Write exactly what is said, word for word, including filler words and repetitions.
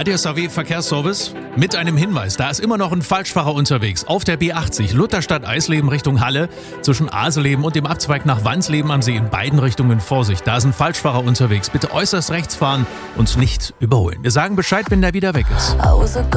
A D S A W Verkehrsservice mit einem Hinweis. Da ist immer noch ein Falschfahrer unterwegs. Auf der B achtzig Lutherstadt-Eisleben Richtung Halle zwischen Aseleben und dem Abzweig nach Wansleben am See in beiden Richtungen Vorsicht. Da ist ein Falschfahrer unterwegs. Bitte äußerst rechts fahren und nicht überholen. Wir sagen Bescheid, wenn der wieder weg ist.